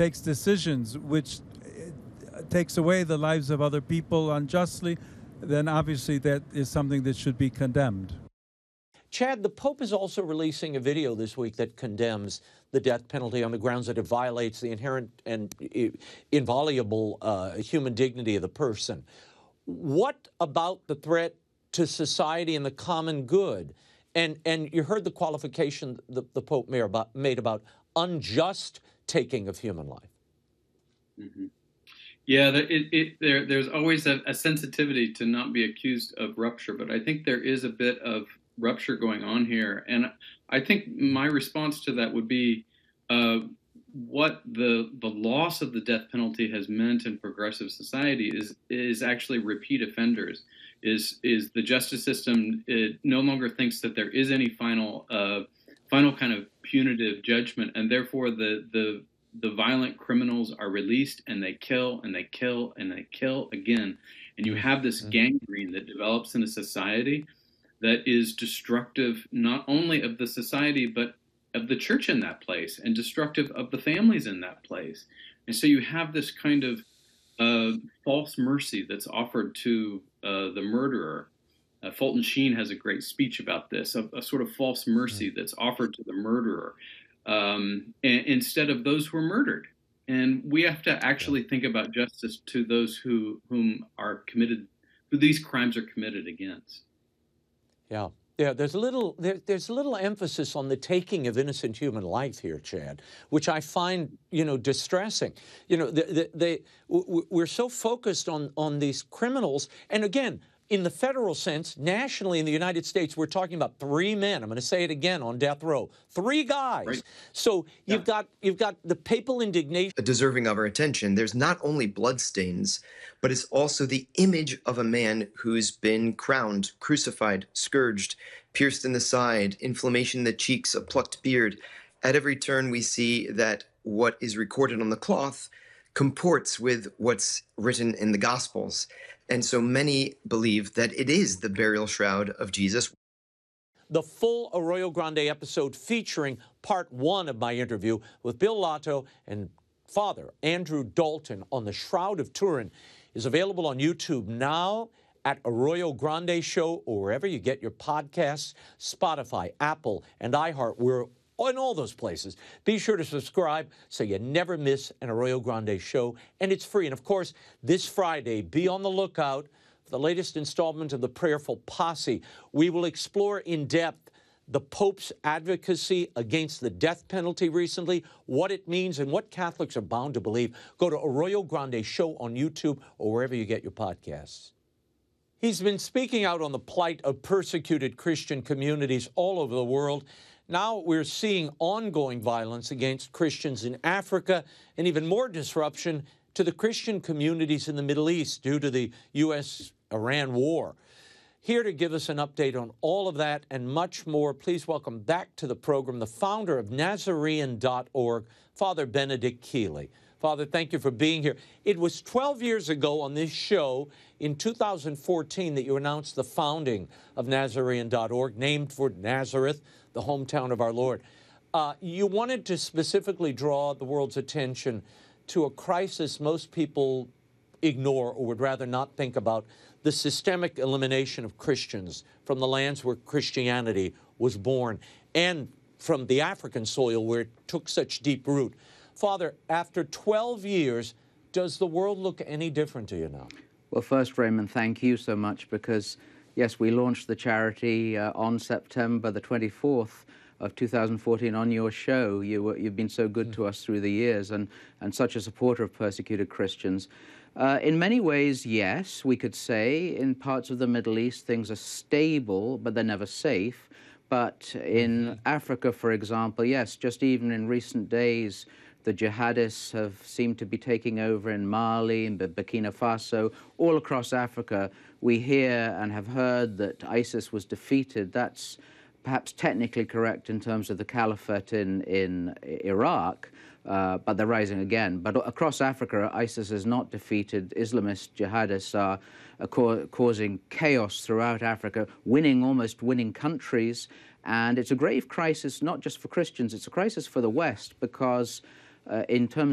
takes decisions which takes away the lives of other people unjustly, then obviously that is something that should be condemned. Chad, the Pope is also releasing a video this week that condemns the death penalty on the grounds that it violates the inherent and inviolable human dignity of the person. What about the threat to society and the common good? And you heard the qualification the Pope made about unjust taking of human life. Mm-hmm. Yeah, there's always a sensitivity to not be accused of rupture, but I think there is a bit of rupture going on here. And I think my response to that would be what the loss of the death penalty has meant in progressive society is actually repeat offenders. Is the justice system, it no longer thinks that there is any final kind of punitive judgment, and therefore the violent criminals are released and they kill and they kill and they kill again. And you have this gangrene that develops in a society that is destructive not only of the society but of the church in that place, and destructive of the families in that place. And so you have this kind of false mercy that's offered to the murderer. Fulton Sheen has a great speech about this, a sort of false mercy that's offered to the murderer instead of those who are murdered. And we have to actually think about justice to those who these crimes are committed against. Yeah. Yeah, there's a little emphasis on the taking of innocent human life here, Chad, which I find, distressing. We're so focused on these criminals, and again, in the federal sense, nationally in the United States, we're talking about 3 men. I'm going to say it again, on death row, 3 guys. Right. So you've got the papal indignation deserving of our attention. There's not only bloodstains, but it's also the image of a man who's been crowned, crucified, scourged, pierced in the side, inflammation in the cheeks, a plucked beard. At every turn, we see that what is recorded on the cloth comports with what's written in the Gospels. And so many believe that it is the burial shroud of Jesus. The full Arroyo Grande episode featuring part 1 of my interview with Bill Lotto and Father Andrew Dalton on the Shroud of Turin is available on YouTube now, at Arroyo Grande Show, or wherever you get your podcasts, Spotify, Apple, and iHeart. We're in all those places. Be sure to subscribe so you never miss an Arroyo Grande show, and it's free. And of course, this Friday, be on the lookout for the latest installment of the Prayerful Posse. We will explore in depth the Pope's advocacy against the death penalty recently, what it means, and what Catholics are bound to believe. Go to Arroyo Grande Show on YouTube or wherever you get your podcasts. He's been speaking out on the plight of persecuted Christian communities all over the world. Now we're seeing ongoing violence against Christians in Africa, and even more disruption to the Christian communities in the Middle East due to the U.S.-Iran war. Here to give us an update on all of that and much more, please welcome back to the program the founder of Nazarene.org, Father Benedict Keeley. Father, thank you for being here. It was 12 years ago on this show in 2014 that you announced the founding of Nazarene.org, named for Nazareth, the hometown of our Lord. You wanted to specifically draw the world's attention to a crisis most people ignore or would rather not think about, the systemic elimination of Christians from the lands where Christianity was born and from the African soil where it took such deep root. Father, after 12 years, does the world look any different to you now? Well, first, Raymond, thank you so much because, yes, we launched the charity on September the 24th of 2014 on your show. You've been so good to us through the years and such a supporter of persecuted Christians. In many ways, yes, we could say in parts of the Middle East things are stable, but they're never safe. But in Africa, for example, yes, just even in recent days, the jihadists have seemed to be taking over in Mali, in Burkina Faso, all across Africa. We hear and have heard that ISIS was defeated. That's perhaps technically correct in terms of the caliphate in Iraq, but they're rising again. But across Africa, ISIS is not defeated. Islamist jihadists are causing chaos throughout Africa, almost winning countries. And it's a grave crisis, not just for Christians, it's a crisis for the West, because in terms